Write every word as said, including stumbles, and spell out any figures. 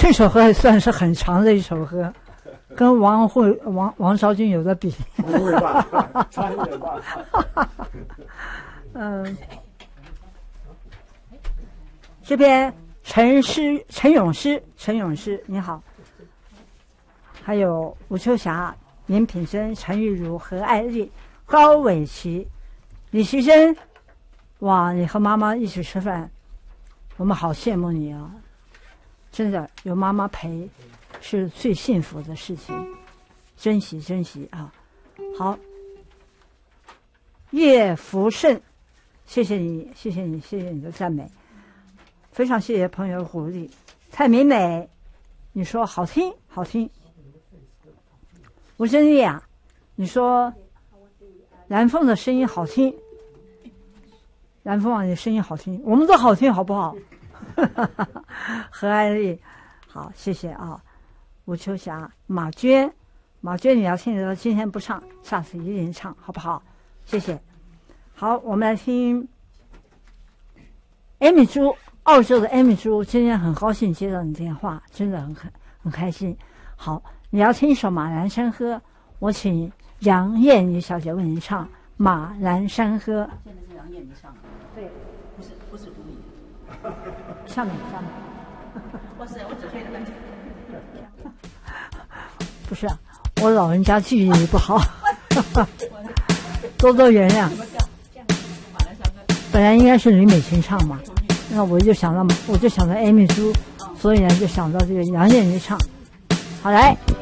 这首歌也算是很长的一首歌，跟王慧、王王昭君有的比。 不会吧？差一点吧。 嗯，这边陈诗、陈咏诗、陈咏诗，你好。还有吴秋霞、严品生、陈玉茹、何爱丽、高伟琪、李希珍。哇，你和妈妈一起吃饭，我们好羡慕你啊！真的有妈妈陪，是最幸福的事情，珍惜珍惜啊！好，叶福胜，谢谢你，谢谢你，谢谢你的赞美，非常谢谢朋友的鼓励。蔡美美，你说好听好听。吴珍丽啊，你说蓝凤的声音好听。蓝凤啊，你声音好听，我们都好听，好不好？何爱丽，好，谢谢啊。吴秋霞、马娟，马娟，你要听的今天不唱，下次一定唱，好不好？谢谢。好，我们来听艾米猪，澳洲的艾米猪，今天很高兴接到你电话，真的很很开心。好，你要听一首《马栏山河》，我请杨燕妮小姐为您唱《马栏山河》。 现在是杨燕妮唱的， 对， 不是不是独立。 下面下面。 哇塞，我只会的感觉。 不是、啊，我老人家记忆力不好，多多原谅。本来应该是李美琴唱嘛，那我就想到，我就想到艾米猪，所以呢就想到这个杨燕妮唱。好来。